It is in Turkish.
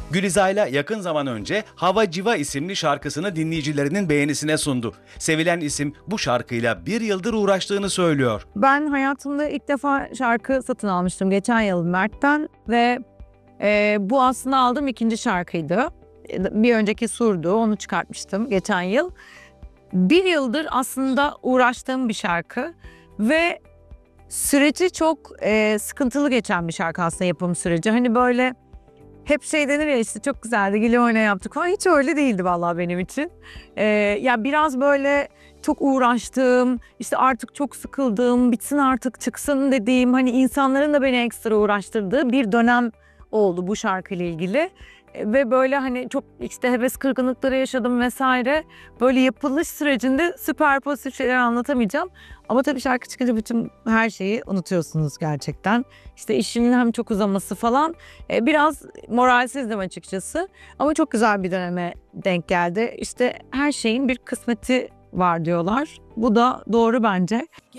Gülizayla yakın zaman önce Hava Civa isimli şarkısını dinleyicilerinin beğenisine sundu. Sevilen isim bu şarkıyla bir yıldır uğraştığını söylüyor. Ben hayatımda ilk defa şarkı satın almıştım geçen yıl Mert'ten ve bu aslında aldığım ikinci şarkıydı. Bir önceki Sur'du, onu çıkartmıştım geçen yıl. Bir yıldır aslında uğraştığım bir şarkı ve süreci çok sıkıntılı geçen bir şarkı aslında, yapım süreci. Hani böyle hep şey denir ya, işte çok güzeldi, güle oyna yaptık falan. Hiç öyle değildi vallahi benim için. Ya biraz böyle çok uğraştığım, işte artık çok sıkıldığım, bitsin artık çıksın dediğim, hani insanların da beni ekstra uğraştırdığı bir dönem oldu bu şarkıyla ilgili. Ve böyle hani çok işte heves kırgınlıkları yaşadım vesaire. Böyle yapılış sürecinde süper pozitif şeyler anlatamayacağım. Ama tabii şarkı çıkınca bütün her şeyi unutuyorsunuz gerçekten. İşte işinin hem çok uzaması falan. Biraz moralsizdim açıkçası. Ama çok güzel bir döneme denk geldi. İşte her şeyin bir kısmeti var diyorlar. Bu da doğru bence.